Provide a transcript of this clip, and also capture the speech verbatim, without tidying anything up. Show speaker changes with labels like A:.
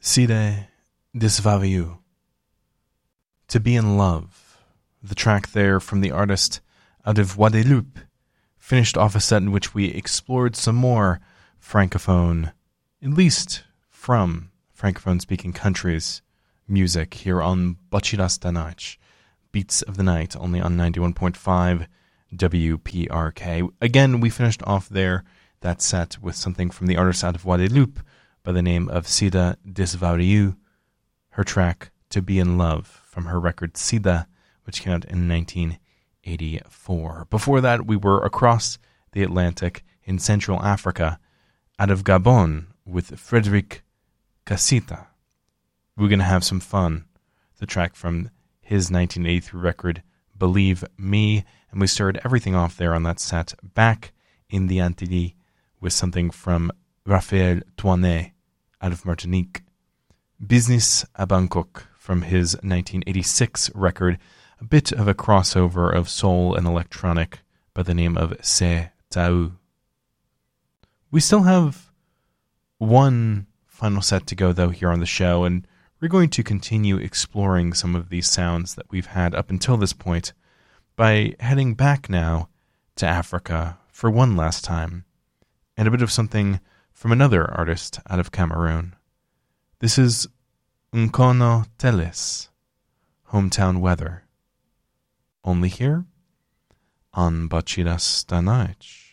A: Side Disvariu. To Be in Love. The track there from the artist out of Guadeloupe finished off a set in which we explored some more Francophone, at least from Francophone-speaking countries, music here on Bacidas da Noite, Beats of the Night, only on ninety-one point five W P R K. Again, we finished off there that set with something from the artist out of Guadeloupe by the name of Sida Disvariu, her track To Be in Love from her record Sida, which came out in nineteen eighty-four. Before that, we were across the Atlantic in Central Africa, out of Gabon, with Frederic Casita. We're going to have some fun. The track from his nineteen eighty-three record, Believe Me, and we started everything off there on that set back in the Antilles with something from Raphael Toinet out of Martinique. Business à Bangkok from his nineteen eighty-six record, a bit of a crossover of soul and electronic by the name of C'est Tao. We still have one final set to go, though, here on the show, and we're going to continue exploring some of these sounds that we've had up until this point by heading back now to Africa for one last time, and a bit of something from another artist out of Cameroon. This is Nkono Telis, Hometown Weather, only here on Bacidas da Noite.